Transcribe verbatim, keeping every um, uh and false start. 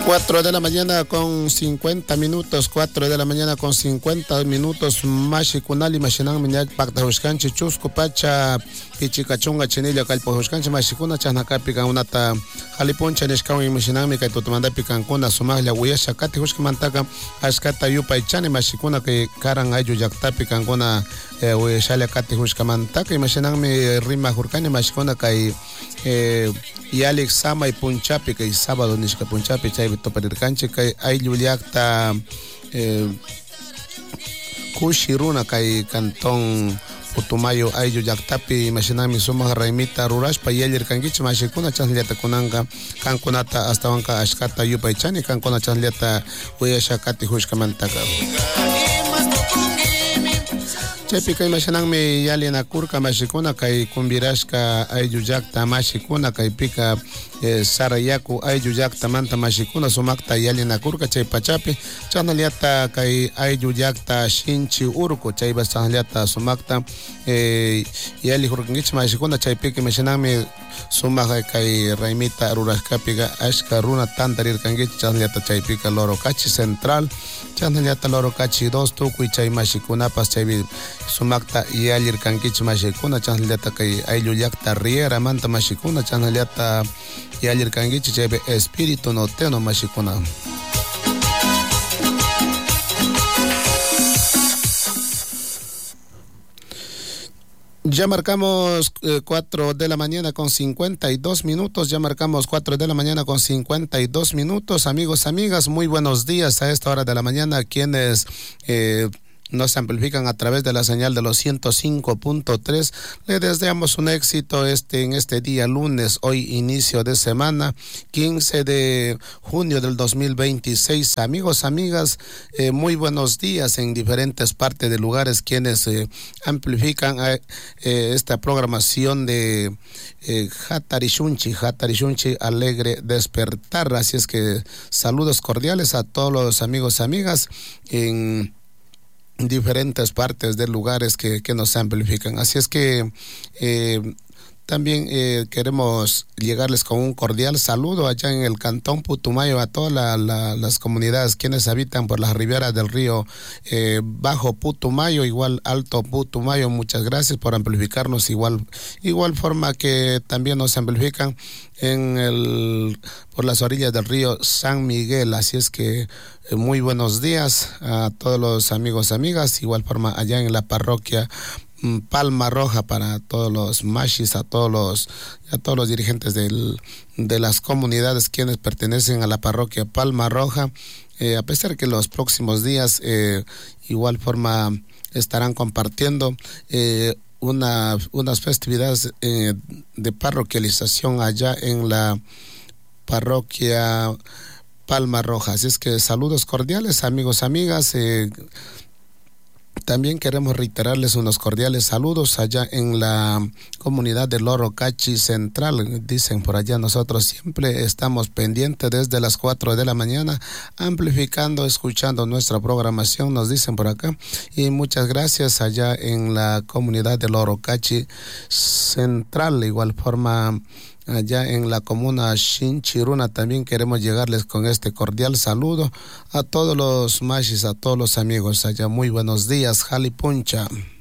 cuatro de la mañana con cincuenta minutos, cuatro de la mañana con cincuenta minutos, Mashikunali, Mashinang, Minyak, Pacta Hushkanchi, Chusco, Pacha, Pichicachunga, Chenilla, Calpo Hushkanchi, Mashikuna, Chanaka, Picanata, Jaliponcha, Neshkawi, Mashinami, Kaitumanda, Picancuna, Sumaglia, Huyasha, Kati, Hushkamantaka, Ashkata, Yupa, Chani, Mashikuna, que Karan, Ayu, Yakta, Picancuna, Huyasha, Kati, Hushkamantaka, y Mashinami, Rima, Hurkani, Mashikuna, Kai, y Alex Sama y Punchapi, que sábado, Nishka Punchapi, Chay, Toparirkanchi, Kai, Ayu, Yakta, Kushiruna, Kai, Cantón, Putumayo, Ayu, Yaktapi, Mashinami, Suma, Raimita, Rurashpa, y ayer Kangichi, Mashikuna, Chanliata, Kunanga, Kankunata, hasta Wanka, Ashkata, Yupa y Chani, Kankuna, Chanliata, Huyasha, Kati, Hushkamantaka. Chepika imashanangmi yalina kurka mashikuna kay kumbirashka aylluyakta mashikuna kay pika eh, sarayaku aylluyakta manta mashikuna sumakta yalina kurka chay pachapi chanaliata kay aylluyakta shinchi urku chay basanaliata sumakta eh, yali hurkangichi mashikuna chay pika imashanangmi sumaja kay raimita rurashkapiga ashka runa tantarirkangichi chanaliata chay pika loro kachi central chanaliata loro kachi dos tukuy chay mashikunapas chay sumakta yalir kankichi mashikuna chanaliata kay aylluyakta riera manta mashikuna chanaliata yalir kankichi chaybe espíritu noteno mashikuna. Ya marcamos eh, cuatro de la mañana con cincuenta y dos minutos, ya marcamos cuatro de la mañana con cincuenta y dos minutos, amigos, amigas, muy buenos días a esta hora de la mañana, quienes eh, nos amplifican a través de la señal de los ciento cinco punto tres. Le deseamos un éxito este en este día lunes, hoy inicio de semana, quince de junio del dos mil veintiséis. Amigos, amigas, eh, muy buenos días en diferentes partes de lugares quienes eh, amplifican eh, esta programación de eh, Hatarishunchi, Hatarishunchi Alegre Despertar. Así es que saludos cordiales a todos los amigos, amigas en diferentes partes de lugares que, que nos amplifican. Así es que eh, también eh, queremos llegarles con un cordial saludo allá en el Cantón Putumayo a todas la, la, las comunidades quienes habitan por las riberas del río eh, Bajo Putumayo, igual Alto Putumayo. Muchas gracias por amplificarnos, igual igual forma que también nos amplifican en el por las orillas del río San Miguel. Así es que eh, muy buenos días a todos los amigos, amigas, igual forma allá en la parroquia Palma Roja, para todos los mashis, a todos los a todos los dirigentes del, de las comunidades quienes pertenecen a la parroquia Palma Roja, eh, a pesar que los próximos días eh, igual forma estarán compartiendo eh, una unas festividades eh, de parroquialización allá en la parroquia Palma Roja. Así es que saludos cordiales, amigos, amigas. eh, También queremos reiterarles unos cordiales saludos allá en la comunidad de Loro Cachi Central. Dicen por allá, nosotros siempre estamos pendientes desde las cuatro de la mañana, amplificando, escuchando nuestra programación, nos dicen por acá. Y muchas gracias allá en la comunidad de Loro Cachi Central. De igual forma, allá en la comuna Shinchiruna también queremos llegarles con este cordial saludo a todos los mashis, a todos los amigos allá. Muy buenos días, Jalipuncha.